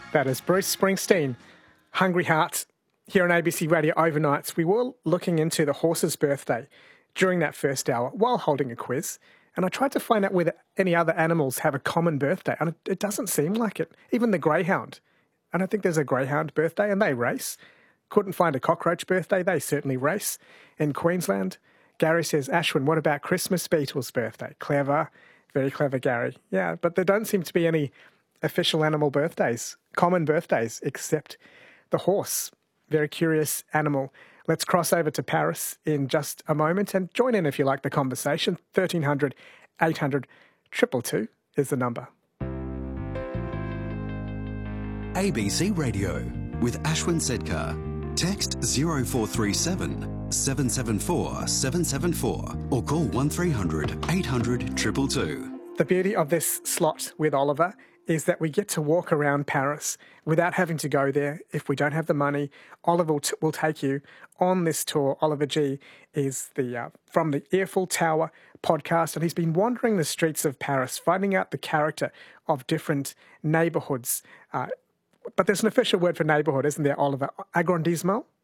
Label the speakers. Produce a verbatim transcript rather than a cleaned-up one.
Speaker 1: That is Bruce Springsteen, Hungry Heart. Here on A B C Radio Overnights, we were looking into the horse's birthday during that first hour while holding a quiz. And I tried to find out whether any other animals have a common birthday. And it doesn't seem like it. Even the greyhound. I don't think there's a greyhound birthday, and they race. Couldn't find a cockroach birthday. They certainly race. In Queensland, Gary says, Ashwin, what about Christmas beetle's birthday? Clever. Very clever, Gary. Yeah, but there don't seem to be any official animal birthdays, common birthdays, except the horse. Very curious animal. Let's cross over to Paris in just a moment and join in if you like the conversation. thirteen hundred, eight hundred, two two two is the number.
Speaker 2: A B C Radio with Ashwin Sedkar. Text zero four three seven, seven seven four, seven seven four or call one three hundred, eight hundred, two two two.
Speaker 1: The beauty of this slot with Oliver is that we get to walk around Paris without having to go there. If we don't have the money, Oliver will, t- will take you on this tour. Oliver G is the uh, from the Eiffel Tower podcast, and he's been wandering the streets of Paris, finding out the character of different neighbourhoods. Uh, but there's an official word for neighbourhood, isn't there, Oliver? Arrondissement?